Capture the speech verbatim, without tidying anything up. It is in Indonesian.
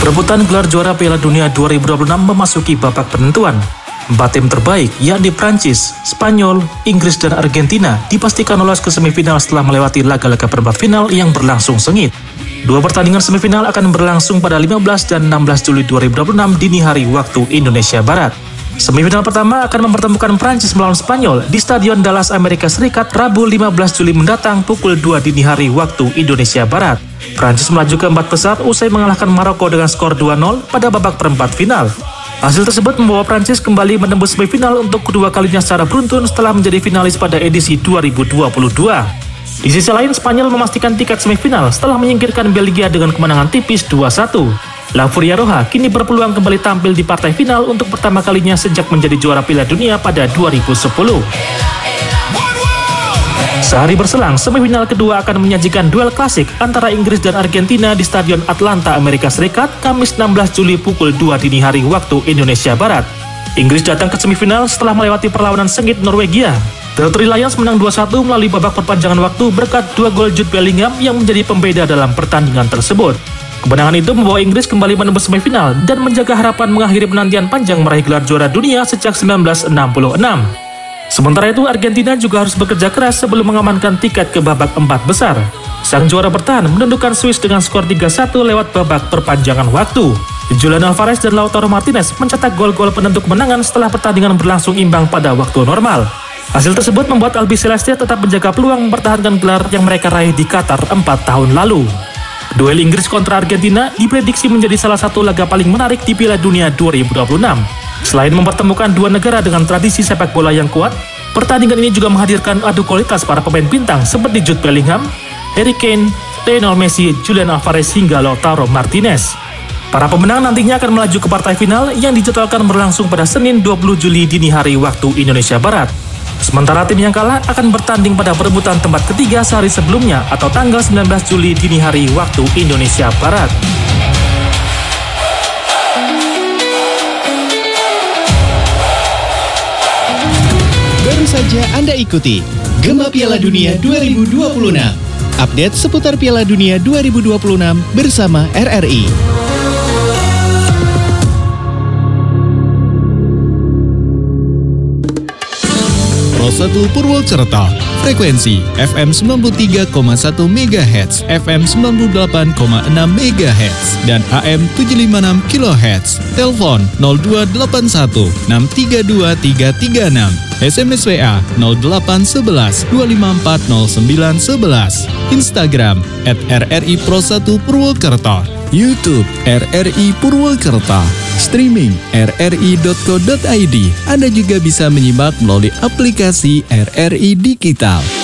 Perebutan gelar juara Piala Dunia dua ribu dua puluh enam memasuki babak penentuan. Empat tim terbaik, yakni Prancis, Spanyol, Inggris, dan Argentina, dipastikan lolos ke semifinal setelah melewati laga-laga perempat final yang berlangsung sengit. Dua pertandingan semifinal akan berlangsung pada lima belas dan enam belas Juli dua ribu dua puluh enam dini hari waktu Indonesia Barat. Semifinal pertama akan mempertemukan Prancis melawan Spanyol di Stadion Dallas, Amerika Serikat, Rabu lima belas Juli mendatang pukul dua dini hari waktu Indonesia Barat. Prancis melaju ke empat besar usai mengalahkan Maroko dengan skor dua nol pada babak perempat final. Hasil tersebut membawa Prancis kembali menembus semifinal untuk kedua kalinya secara beruntun setelah menjadi finalis pada edisi dua ribu dua puluh dua. Di sisi lain, Spanyol memastikan tiket semifinal setelah menyingkirkan Belgia dengan kemenangan tipis dua satu. La Furia Roja kini berpeluang kembali tampil di partai final untuk pertama kalinya sejak menjadi juara Piala Dunia pada dua ribu sepuluh. Sehari berselang, semifinal kedua akan menyajikan duel klasik antara Inggris dan Argentina di Stadion Atlanta, Amerika Serikat, Kamis enam belas Juli pukul dua dini hari waktu Indonesia Barat. Inggris datang ke semifinal setelah melewati perlawanan sengit Norwegia. The Three Lions menang dua satu melalui babak perpanjangan waktu berkat dua gol Jude Bellingham yang menjadi pembeda dalam pertandingan tersebut. Kemenangan itu membawa Inggris kembali menembus semifinal dan menjaga harapan mengakhiri penantian panjang meraih gelar juara dunia sejak seribu sembilan ratus enam puluh enam. Sementara itu, Argentina juga harus bekerja keras sebelum mengamankan tiket ke babak empat besar. Sang juara bertahan menundukkan Swiss dengan skor tiga satu lewat babak perpanjangan waktu. Julian Alvarez dan Lautaro Martinez mencetak gol-gol penentu kemenangan setelah pertandingan berlangsung imbang pada waktu normal. Hasil tersebut membuat Albiceleste tetap menjaga peluang mempertahankan gelar yang mereka raih di Qatar empat tahun lalu. Duel Inggris kontra Argentina diprediksi menjadi salah satu laga paling menarik di Piala Dunia dua ribu dua puluh enam. Selain mempertemukan dua negara dengan tradisi sepak bola yang kuat, pertandingan ini juga menghadirkan adu kualitas para pemain bintang seperti Jude Bellingham, Harry Kane, Lionel Messi, Julian Alvarez hingga Lautaro Martinez. Para pemenang nantinya akan melaju ke partai final yang dijadwalkan berlangsung pada Senin dua puluh Juli dini hari waktu Indonesia Barat. Sementara tim yang kalah akan bertanding pada perebutan tempat ketiga sehari sebelumnya atau tanggal sembilan belas Juli dini hari waktu Indonesia Barat. Baru saja Anda ikuti Gema Piala Dunia dua ribu dua puluh enam. Update seputar Piala Dunia dua ribu dua puluh enam bersama R R I. Pro satu Purwokerto, frekuensi F M sembilan puluh tiga koma satu megahertz, F M sembilan puluh delapan koma enam megahertz, dan A M tujuh lima enam kilohertz. Telepon nol dua delapan satu enam tiga dua tiga tiga enam. S M S W A nol delapan satu satu dua lima empat nol sembilan satu satu. Instagram at R R I Pro satu Purwokerto. YouTube R R I Purwokerto. Streaming r r i dot co dot i d. Anda juga bisa menyimak melalui aplikasi R R I Digital.